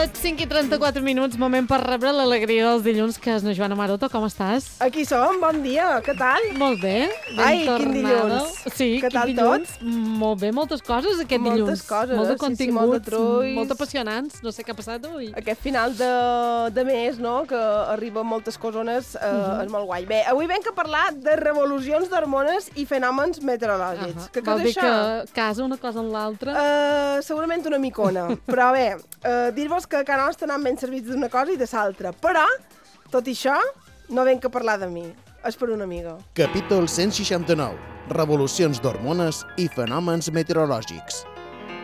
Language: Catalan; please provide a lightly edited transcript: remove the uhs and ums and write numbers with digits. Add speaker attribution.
Speaker 1: Les 5:34 minuts, moment per rebre l'alegria dels dilluns, que és na Joana Maroto. Com estàs?
Speaker 2: Aquí som, bon dia, què tal?
Speaker 1: Molt bé, ben
Speaker 2: Ai,
Speaker 1: tornada.
Speaker 2: quin dilluns.
Speaker 1: Sí,
Speaker 2: Què
Speaker 1: quin
Speaker 2: tal
Speaker 1: dilluns. Molt bé, moltes coses aquest dilluns.
Speaker 2: Moltes coses,
Speaker 1: molt de
Speaker 2: sí, sí,
Speaker 1: continguts,
Speaker 2: molt de trulls.
Speaker 1: molt apassionants. No sé què ha passat avui.
Speaker 2: Aquest final de mes, no?, que arriben moltes cosones, és molt guai. Bé, avui venc a parlar de revolucions d'hormones i fenòmens meteorològics. Què
Speaker 1: Vol
Speaker 2: és
Speaker 1: dir
Speaker 2: això?
Speaker 1: que casa una cosa en l'altra?
Speaker 2: Segurament una micona, però bé, dir-vos que a casa nostra anem ben servits d'una cosa i de l'altra. Però, tot i això, no venc a parlar de mi, és per una amiga.
Speaker 3: Capítol 169. Revolucions d'hormones i fenòmens meteorològics.